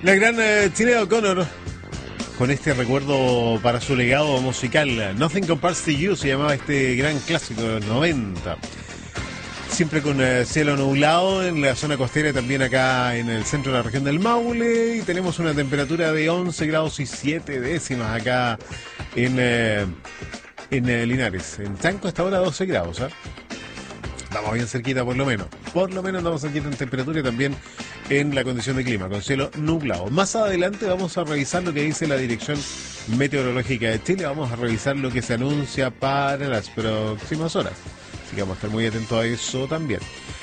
La gran Sinéad O'Connor, con este recuerdo para su legado musical. Nothing Compares to You se llamaba este gran clásico de los 90. Siempre con cielo nublado en la zona costera y también acá en el centro de la región del Maule. Y tenemos una temperatura de 11 grados y 7 décimas acá en Linares. En Chanco hasta ahora 12 grados, ¿eh? Estamos bien cerquita por lo menos. Por lo menos estamos cerquita en temperatura y también en la condición de clima, con cielo nublado. Más adelante vamos a revisar lo que dice la Dirección Meteorológica de Chile. Vamos a revisar lo que se anuncia para las próximas horas. Así que vamos a estar muy atentos a eso también.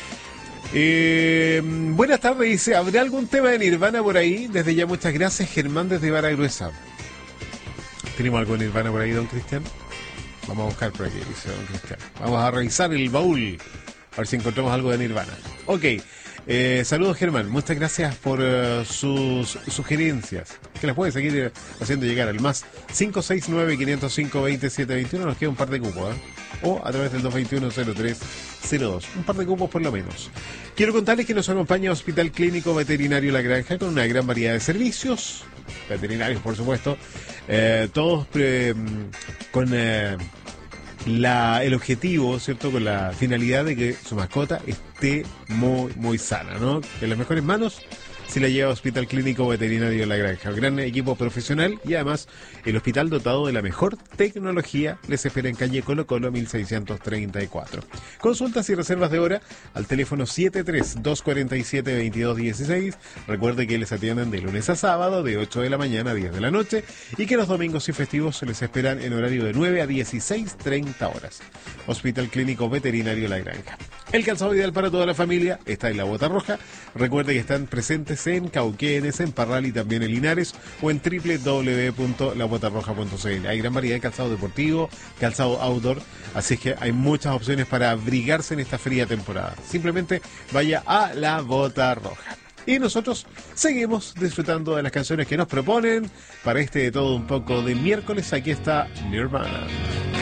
Buenas tardes, dice, ¿habrá algún tema de Nirvana por ahí? Desde ya muchas gracias, Germán desde Vara Gruesa. ¿Tenemos algo de Nirvana por ahí, don Cristian? Vamos a buscar por aquí, dice don Cristian. Vamos a revisar el baúl, a ver si encontramos algo de Nirvana. Ok, saludos Germán, muchas gracias por sus sugerencias, que las puede seguir haciendo llegar al más 569-505-2721. Nos queda un par de cupos, o a través del 221-0302, un par de cupos por lo menos. Quiero contarles que nos acompaña Hospital Clínico Veterinario La Granja con una gran variedad de servicios veterinarios, por supuesto, todos con el objetivo, ¿cierto? Con la finalidad de que su mascota esté muy sana, ¿no? En las mejores manos si la lleva a Hospital Clínico Veterinario La Granja. Un gran equipo profesional y además el hospital dotado de la mejor tecnología les espera en calle Colo Colo 1634. Consultas y reservas de hora al teléfono 73-247-2216. Recuerde que les atienden de lunes a sábado de 8 de la mañana a 10 de la noche y que los domingos y festivos se les esperan en horario de 9 a 16:30 horas. Hospital Clínico Veterinario La Granja. El calzado ideal para toda la familia está en La Bota Roja. Recuerde que están presentes en Cauquenes, en Parral y también en Linares o en www.labotarroja.cl. Hay gran variedad de calzado deportivo, calzado outdoor, así que hay muchas opciones para abrigarse en esta fría temporada. Simplemente vaya a La Bota Roja. Y nosotros seguimos disfrutando de las canciones que nos proponen para este de todo un poco de miércoles. Aquí está Nirvana.